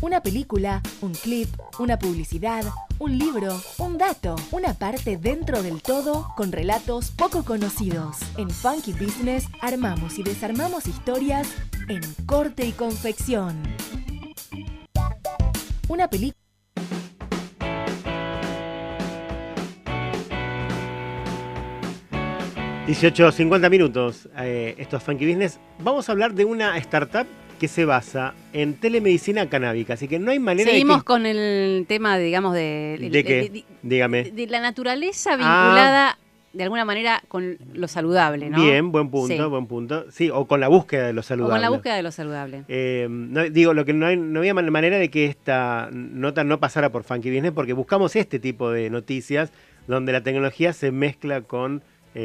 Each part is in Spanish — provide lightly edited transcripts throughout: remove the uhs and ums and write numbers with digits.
Una película, un clip, una publicidad, un libro, un dato, una parte dentro del todo con relatos poco conocidos. En Funky Business armamos y desarmamos historias en corte y confección. Una película. $18:50. Esto es Funky Business. Vamos a hablar de una startup que se basa en telemedicina canábica, así que no hay manera Seguimos de que... con el tema, digamos, ¿De qué? Dígame. de la naturaleza vinculada de alguna manera con lo saludable, ¿no? Bien, buen punto, Sí. buen punto. Sí, o con la búsqueda de lo O saludable. con la búsqueda de lo saludable. Digo, lo que no había manera de que esta nota no pasara por Funky Business, porque buscamos este tipo de noticias donde la tecnología se mezcla con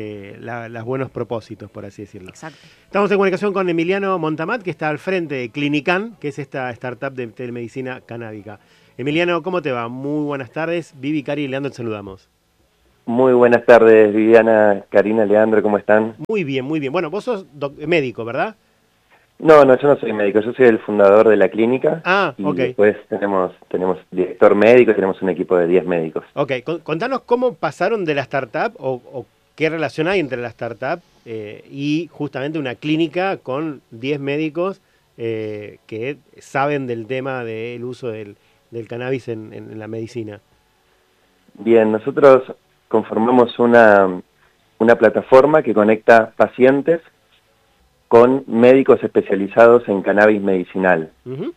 los buenos propósitos, por así decirlo. Exacto. Estamos en comunicación con Emiliano Montamat, que está al frente de Clinican, que es esta startup de telemedicina canábica. Emiliano, ¿cómo te va? Muy buenas tardes. Vivi, Cari y Leandro, te saludamos. Muy buenas tardes, Viviana, Karina, Leandro, ¿cómo están? Muy bien, muy bien. Bueno, vos sos médico, ¿verdad? No, yo no soy médico, yo soy el fundador de la clínica. Y ok. después tenemos director médico y tenemos un equipo de 10 médicos. Ok, contanos cómo pasaron de la startup o qué relación hay entre la startup y justamente una clínica con 10 médicos que saben del tema del uso del cannabis en la medicina. Bien, nosotros conformamos una plataforma que conecta pacientes con médicos especializados en cannabis medicinal. Uh-huh.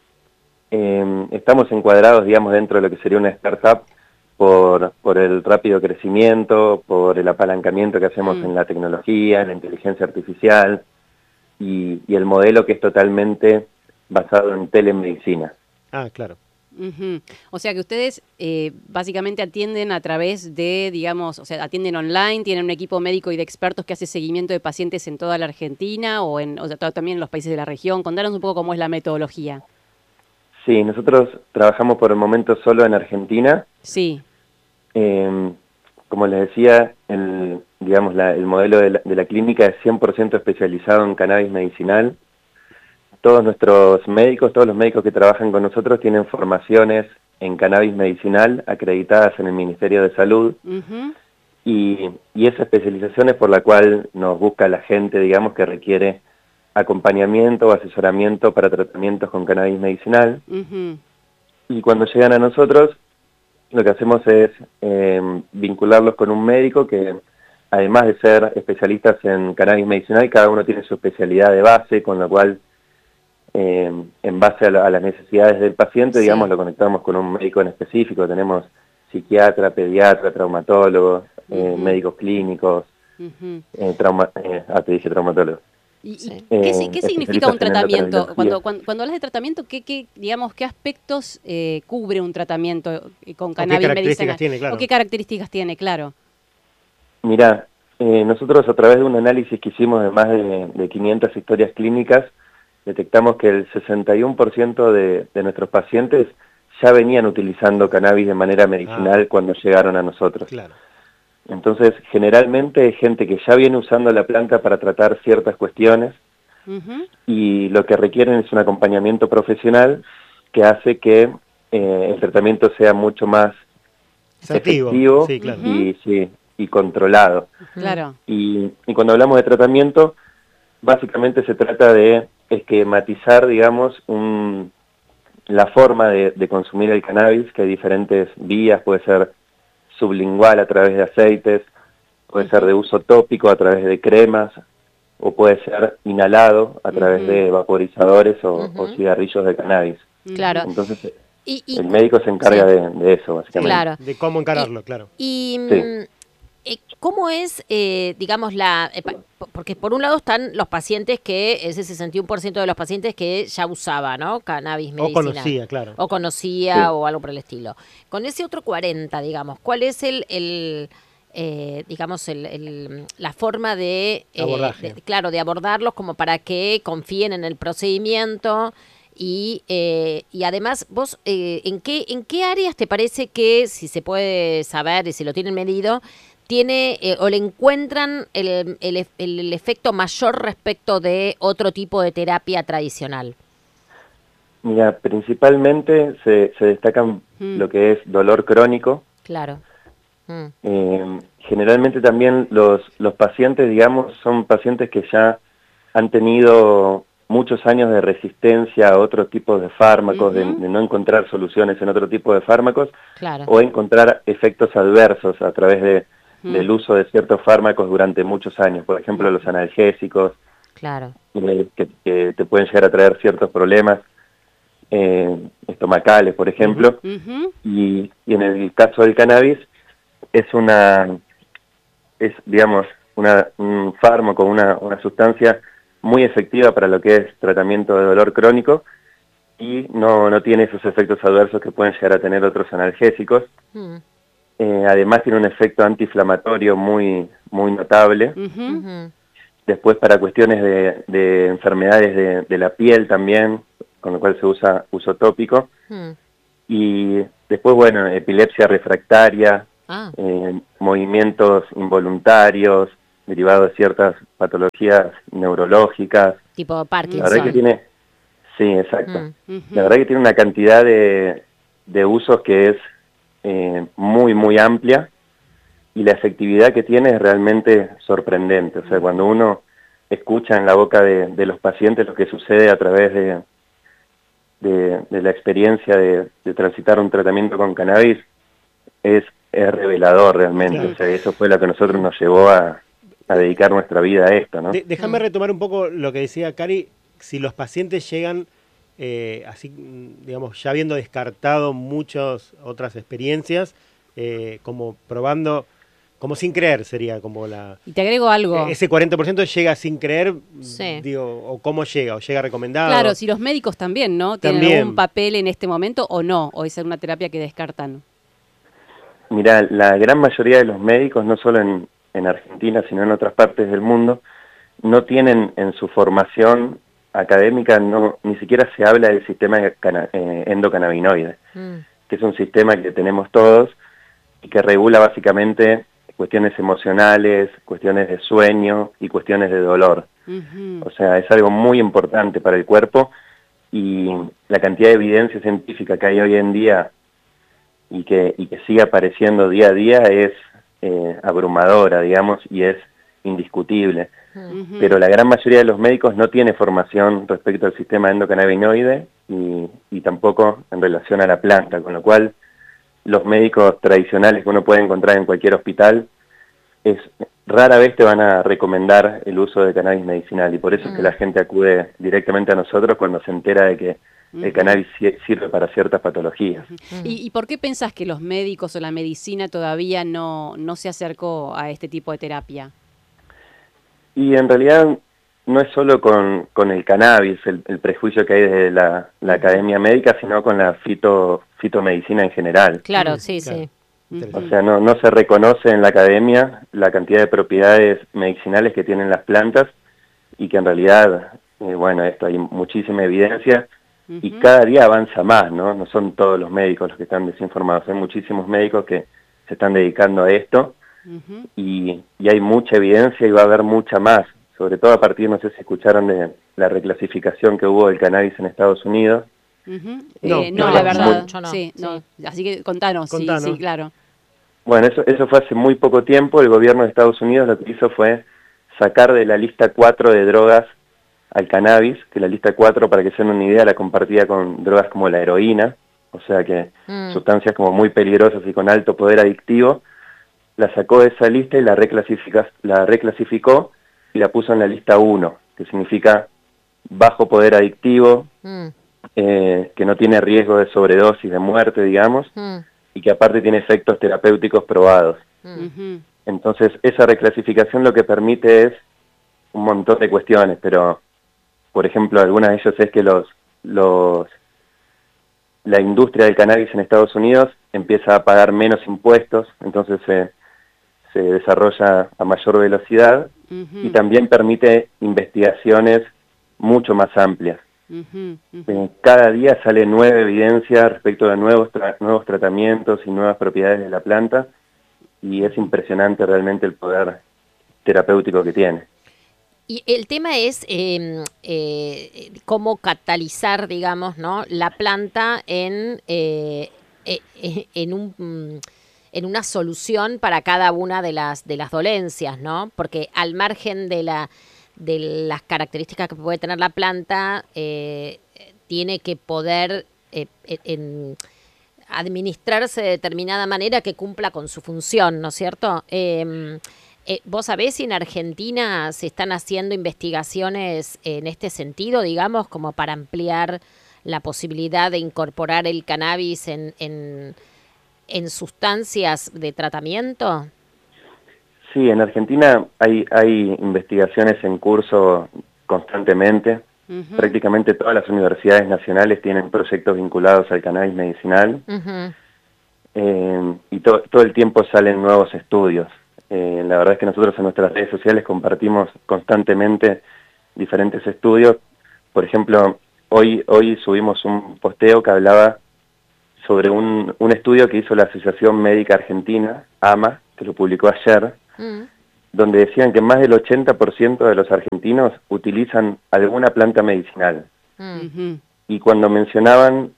Estamos encuadrados, digamos, dentro de lo que sería una startup por el rápido crecimiento, por el apalancamiento que hacemos en la tecnología, en la inteligencia artificial y el modelo que es totalmente basado en telemedicina. Ah, claro. Uh-huh. O sea que ustedes básicamente atienden a través de, digamos, o sea, atienden online, tienen un equipo médico y de expertos que hace seguimiento de pacientes en toda la Argentina o también en los países de la región. Contanos un poco cómo es la metodología. Sí, nosotros trabajamos por el momento solo en Argentina. Sí. Como les decía, el modelo de la clínica es 100% especializado en cannabis medicinal. Todos los médicos que trabajan con nosotros tienen formaciones en cannabis medicinal acreditadas en el Ministerio de Salud. Uh-huh. Y esa especialización es por la cual nos busca la gente, digamos, que requiere acompañamiento o asesoramiento para tratamientos con cannabis medicinal. Uh-huh. Y cuando llegan a nosotros, lo que hacemos es vincularlos con un médico que, además de ser especialistas en cannabis medicinal, cada uno tiene su especialidad de base, con lo cual, en base a las necesidades del paciente, digamos, lo conectamos con un médico en específico. Tenemos psiquiatra, pediatra, traumatólogo, médicos clínicos, te dije traumatólogo. ¿Qué significa un tratamiento? Cuando hablas de tratamiento, ¿qué aspectos cubre un tratamiento con cannabis medicinal? Claro. ¿O qué características tiene? Claro. Mirá, nosotros a través de un análisis que hicimos de más de 500 historias clínicas, detectamos que el 61% de nuestros pacientes ya venían utilizando cannabis de manera medicinal cuando llegaron a nosotros. Claro. Entonces, generalmente es gente que ya viene usando la planta para tratar ciertas cuestiones. Uh-huh. Y lo que requieren es un acompañamiento profesional que hace que el tratamiento sea mucho más efectivo sí, claro. y controlado. Claro. Y cuando hablamos de tratamiento, básicamente se trata de esquematizar, digamos, la forma de consumir el cannabis, que hay diferentes vías, puede ser sublingual a través de aceites, puede ser de uso tópico a través de cremas, o puede ser inhalado a través de vaporizadores o cigarrillos de cannabis. Claro. Entonces, el médico se encarga de eso, básicamente. Claro. De cómo encararlo, claro. ¿Cómo es, digamos, porque por un lado están los pacientes ese 61% de los pacientes que ya usaba, ¿no? Cannabis medicinal. O conocía, claro. O conocía o algo por el estilo. Con ese otro 40, digamos, ¿cuál es la forma de abordarlos como para que confíen en el procedimiento? Y además, vos, ¿en qué áreas te parece que, si se puede saber y si lo tienen medido, tiene o le encuentran el efecto mayor respecto de otro tipo de terapia tradicional? Mira, principalmente se destacan lo que es dolor crónico. Claro. Generalmente también los pacientes, digamos, son pacientes que ya han tenido muchos años de resistencia a otro tipo de fármacos, de no encontrar soluciones en otro tipo de fármacos, Claro. o encontrar efectos adversos a través del uso de ciertos fármacos durante muchos años. Por ejemplo, los analgésicos, Claro. que te pueden llegar a traer ciertos problemas estomacales, por ejemplo. Y en el caso del cannabis, digamos, un fármaco, una sustancia muy efectiva para lo que es tratamiento de dolor crónico y no tiene esos efectos adversos que pueden llegar a tener otros analgésicos. Además tiene un efecto antiinflamatorio muy notable. Después para cuestiones de enfermedades de la piel también, con lo cual se usa uso tópico. Y después, bueno, epilepsia refractaria, movimientos involuntarios derivados de ciertas patologías neurológicas. Tipo Parkinson. La verdad que tiene, sí, exacto. La verdad que tiene una cantidad de usos que es muy amplia, y la efectividad que tiene es realmente sorprendente. O sea, cuando uno escucha en la boca de los pacientes lo que sucede a través de la experiencia de transitar un tratamiento con cannabis, es revelador realmente. Claro. O sea, eso fue lo que a nosotros nos llevó a dedicar nuestra vida a esto, ¿no? Déjame retomar un poco lo que decía Cari. Si los pacientes llegan así, digamos, ya habiendo descartado muchas otras experiencias, como probando, como sin creer sería como la... Y te agrego algo. Ese 40% llega sin creer, Sí. digo, o cómo llega, o llega recomendado. Claro, si los médicos también, ¿no? ¿Tienen También. algún papel en este momento o no? ¿O es una terapia que descartan? Mirá, la gran mayoría de los médicos, no solo en Argentina, sino en otras partes del mundo, no tienen en su formación académica, ni siquiera se habla del sistema endocannabinoide, que es un sistema que tenemos todos y que regula básicamente cuestiones emocionales, cuestiones de sueño y cuestiones de dolor. O sea, es algo muy importante para el cuerpo, y la cantidad de evidencia científica que hay hoy en día y que sigue apareciendo día a día es abrumadora, digamos, y es indiscutible. Pero la gran mayoría de los médicos no tiene formación respecto al sistema endocannabinoide y tampoco en relación a la planta, con lo cual los médicos tradicionales que uno puede encontrar en cualquier hospital rara vez te van a recomendar el uso de cannabis medicinal, y por eso es que la gente acude directamente a nosotros cuando se entera de que el cannabis sirve para ciertas patologías. ¿Y por qué pensás que los médicos o la medicina todavía no se acercó a este tipo de terapia? Y en realidad no es solo con el cannabis el prejuicio que hay desde la academia médica, sino con la fitomedicina en general. Claro, sí, Claro. sí. O sea, no se reconoce en la academia la cantidad de propiedades medicinales que tienen las plantas, y que en realidad, bueno, esto hay muchísima evidencia, y cada día avanza más, ¿no? No son todos los médicos los que están desinformados, hay muchísimos médicos que se están dedicando a esto, y hay mucha evidencia y va a haber mucha más, sobre todo a partir, no sé si escucharon de la reclasificación que hubo del cannabis en Estados Unidos. No, la verdad. Yo no. Sí, Sí. no. Así que contanos. Sí, claro. Bueno, eso fue hace muy poco tiempo. El gobierno de Estados Unidos lo que hizo fue sacar de la lista 4 de drogas al cannabis, que la lista 4, para que se den una idea, la compartía con drogas como la heroína, o sea que sustancias como muy peligrosas y con alto poder adictivo. La sacó de esa lista y la reclasificó y la puso en la lista 1, que significa bajo poder adictivo, que no tiene riesgo de sobredosis, de muerte, digamos, y que aparte tiene efectos terapéuticos probados. Entonces, esa reclasificación lo que permite es un montón de cuestiones, pero, por ejemplo, algunas de ellas es que la industria del cannabis en Estados Unidos empieza a pagar menos impuestos, entonces se desarrolla a mayor velocidad, y también permite investigaciones mucho más amplias. Cada día sale nueva evidencia respecto de nuevos tratamientos y nuevas propiedades de la planta, y es impresionante realmente el poder terapéutico que tiene. Y el tema es cómo catalizar, digamos, ¿no? La planta en una solución para cada una de las dolencias, ¿no? Porque al margen de las características que puede tener la planta, tiene que poder administrarse de determinada manera que cumpla con su función, ¿no es cierto? ¿Vos sabés si en Argentina se están haciendo investigaciones en este sentido, digamos, como para ampliar la posibilidad de incorporar el cannabis en sustancias de tratamiento? Sí, en Argentina hay investigaciones en curso constantemente. Ujú. Prácticamente todas las universidades nacionales tienen proyectos vinculados al cannabis medicinal. Y todo el tiempo salen nuevos estudios. La verdad es que nosotros en nuestras redes sociales compartimos constantemente diferentes estudios. Por ejemplo, hoy subimos un posteo que hablaba sobre un estudio que hizo la Asociación Médica Argentina, AMA, que lo publicó ayer, donde decían que más del 80% de los argentinos utilizan alguna planta medicinal. Ujú. Y cuando mencionaban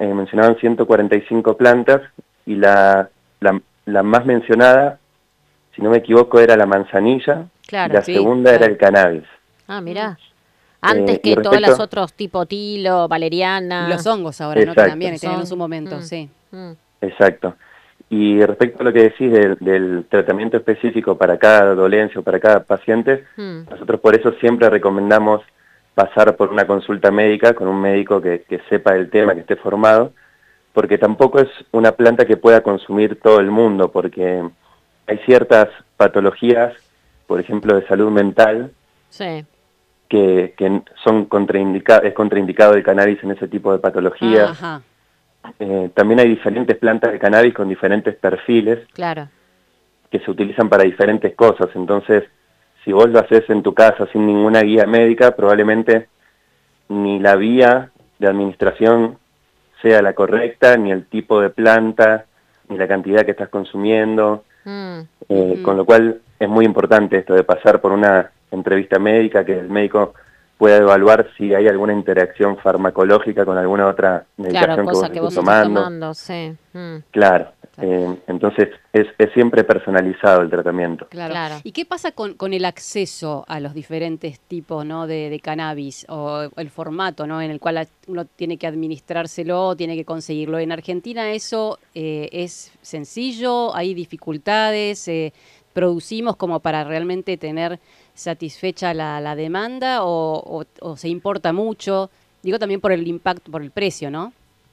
145 plantas, y la más mencionada, si no me equivoco, era la manzanilla, Claro, y la sí, segunda claro. era el cannabis. Ah, mirá. Antes Y que todos los respecto- otros, tipo tilo, valeriana. Y los hongos ahora, ¿no? Que Exacto. también tenían en su Son- momento, sí. Exacto. Y respecto a lo que decís del tratamiento específico para cada dolencia o para cada paciente, nosotros por eso siempre recomendamos pasar por una consulta médica con un médico que sepa del tema, que esté formado, porque tampoco es una planta que pueda consumir todo el mundo, porque hay ciertas patologías, por ejemplo de salud mental, Sí. que son es contraindicado el cannabis en ese tipo de patologías. Ajá. También hay diferentes plantas de cannabis con diferentes perfiles Claro. que se utilizan para diferentes cosas. Entonces, si vos lo haces en tu casa sin ninguna guía médica, probablemente ni la vía de administración sea la correcta, ni el tipo de planta, ni la cantidad que estás consumiendo. Con lo cual es muy importante esto de pasar por una entrevista médica, que el médico pueda evaluar si hay alguna interacción farmacológica con alguna otra medicación Claro, cosa que estés vos estás tomando. tomando, sí. Claro, entonces es siempre personalizado el tratamiento. Claro. Claro. ¿Y qué pasa con el acceso a los diferentes tipos, ¿no? de cannabis o el formato, ¿no? En el cual uno tiene que administrárselo, tiene que conseguirlo? ¿En Argentina eso es sencillo? ¿Hay dificultades? ¿Producimos como para realmente tener satisfecha la demanda o se importa mucho? Digo también por el impacto, por el precio, ¿no?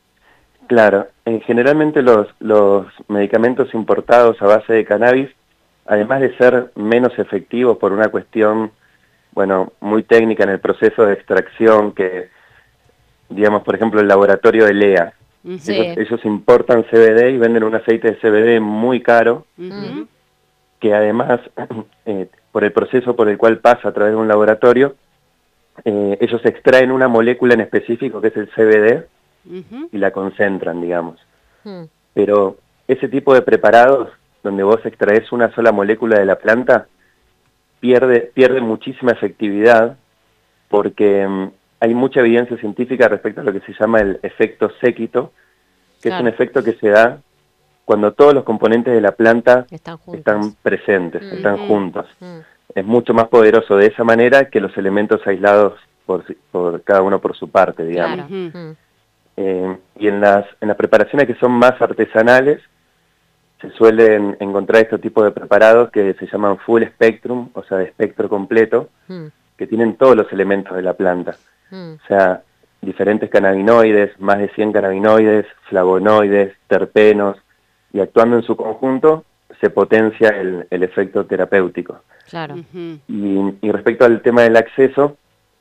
Claro, generalmente los medicamentos importados a base de cannabis, además de ser menos efectivos por una cuestión, bueno, muy técnica en el proceso de extracción, que, digamos, por ejemplo, el laboratorio de Lea, Sí. ellos importan CBD y venden un aceite de CBD muy caro, Ujú. que además, por el proceso por el cual pasa a través de un laboratorio, ellos extraen una molécula en específico que es el CBD, Ujú. y la concentran, digamos. Pero ese tipo de preparados, donde vos extraes una sola molécula de la planta, pierde muchísima efectividad, porque hay mucha evidencia científica respecto a lo que se llama el efecto séquito, que Claro. es un efecto que se da cuando todos los componentes de la planta Están juntos. están presentes, están Ujú. juntos. Es mucho más poderoso de esa manera que los elementos aislados por cada uno por su parte, digamos. Claro. Ujú. Y en las preparaciones que son más artesanales, se suelen encontrar este tipo de preparados que se llaman full spectrum, o sea, de espectro completo, que tienen todos los elementos de la planta. O sea, diferentes cannabinoides, más de 100 cannabinoides, flavonoides, terpenos, y actuando en su conjunto se potencia el efecto terapéutico. Claro. Ujú. Y respecto al tema del acceso,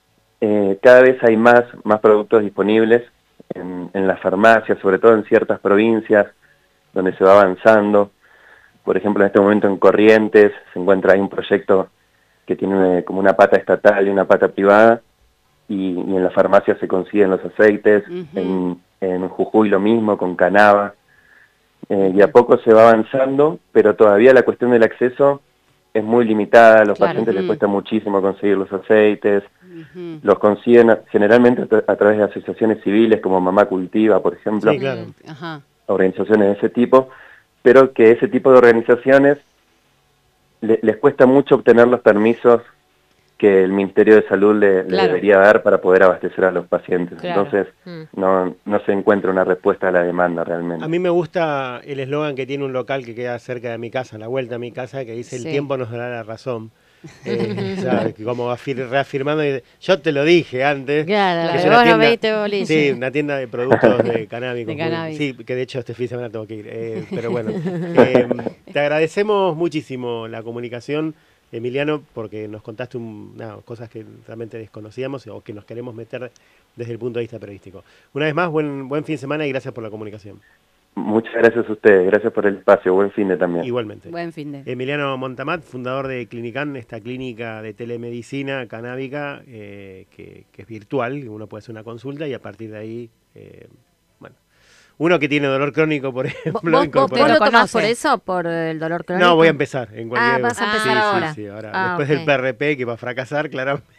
cada vez hay más productos disponibles en las farmacias, sobre todo en ciertas provincias donde se va avanzando. Por ejemplo, en este momento en Corrientes se encuentra ahí un proyecto que tiene como una pata estatal y una pata privada, y en las farmacias se consiguen los aceites. Ujú. En Jujuy lo mismo, con Canaba. Y a poco se va avanzando, pero todavía la cuestión del acceso es muy limitada, a los Claro. pacientes les cuesta muchísimo conseguir los aceites, los consiguen generalmente a través de asociaciones civiles como Mamá Cultiva, por ejemplo, Sí, claro. Ajá. organizaciones de ese tipo, pero que ese tipo de organizaciones les cuesta mucho obtener los permisos que el Ministerio de Salud le Claro. debería dar para poder abastecer a los pacientes. Claro. Entonces, no se encuentra una respuesta a la demanda realmente. A mí me gusta el eslogan que tiene un local que queda cerca de mi casa, a la vuelta de mi casa, que dice: el Sí. tiempo nos dará la razón. ¿Sabes? Como reafirmando, yo te lo dije antes. Claro, que es que una vos no tienda- veiste boliche. Sí, una tienda de productos de cannabis. De cannabis. Sí, que de hecho este fin de semana tengo que ir. Pero bueno, te agradecemos muchísimo la comunicación, Emiliano, porque nos contaste cosas que realmente desconocíamos o que nos queremos meter desde el punto de vista periodístico. Una vez más, buen fin de semana y gracias por la comunicación. Muchas gracias a ustedes, gracias por el espacio, buen fin de también. Igualmente. Buen fin de. Emiliano Montamat, fundador de Clinican, esta clínica de telemedicina canábica que es virtual, uno puede hacer una consulta y a partir de ahí, bueno, uno que tiene dolor crónico, por ejemplo, ¿Vos lo incorporar- tomás conoce. por eso? ¿Por el dolor crónico? No, voy a empezar en cualquier... vas a empezar sí, ahora. Sí, ahora. Ah, Después ok. del PRP que va a fracasar, claramente.